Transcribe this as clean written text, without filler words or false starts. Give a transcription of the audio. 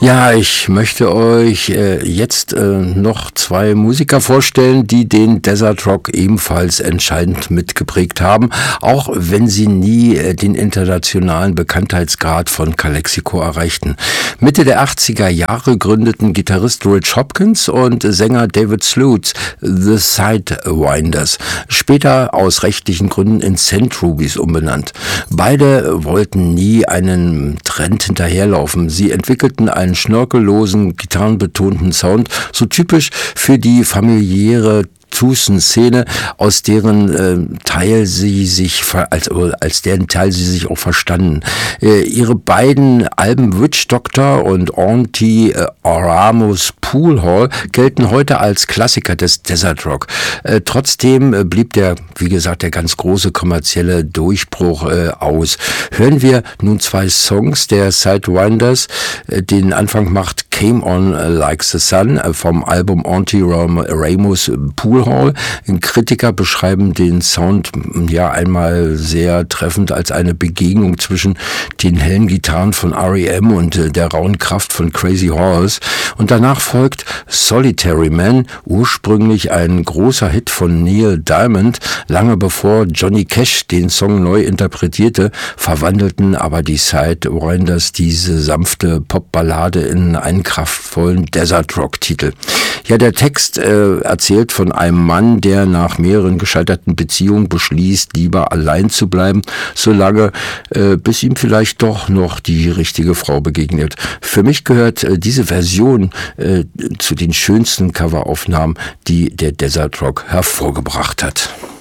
Ja, ich möchte euch jetzt noch zwei Musiker vorstellen, die den Desert Rock ebenfalls entscheidend mitgeprägt haben, auch wenn sie nie den internationalen Bekanntheitsgrad von Calexico erreichten. Mitte der 80er Jahre gründeten Gitarrist Rich Hopkins und Sänger David Slutz The Sidewinders, später aus rechtlichen Gründen in St. Rubies umbenannt. Beide wollten nie einen Trend hinterherlaufen. Sie entwickelten einen schnörkellosen, gitarrenbetonten Sound, so typisch für die familiäre Tucson-Szene, aus deren Teil sie sich als deren Teil sie sich auch verstanden. Ihre beiden Alben Witch Doctor und Auntie Ramos Pool Hall gelten heute als Klassiker des Desert Rock. Trotzdem blieb wie gesagt, der ganz große kommerzielle Durchbruch aus. Hören wir nun zwei Songs der Sidewinders. Den Anfang macht Came On Like the Sun vom Album Auntie Ramos Pool Hall. Kritiker beschreiben den Sound ja einmal sehr treffend als eine Begegnung zwischen den hellen Gitarren von R.E.M. und der rauen Kraft von Crazy Horse. Und danach folgt Solitary Man, ursprünglich ein großer Hit von Neil Diamond. Lange bevor Johnny Cash den Song neu interpretierte, verwandelten aber die Sidewinders diese sanfte Popballade in einen kraftvollen Desert Rock-Titel. Ja, der Text erzählt von einem Mann, der nach mehreren gescheiterten Beziehungen beschließt, lieber allein zu bleiben, solange bis ihm vielleicht doch noch die richtige Frau begegnet. Für mich gehört diese Version zu den schönsten Coveraufnahmen, die der Desert Rock hervorgebracht hat.